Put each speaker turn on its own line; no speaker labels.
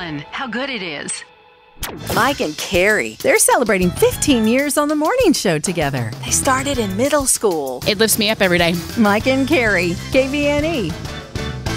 Ellen, how good it is.
Mike and Carrie, they're celebrating 15 years on the morning show together. They started in middle school.
It lifts me up every day.
Mike and Carrie, KVNE.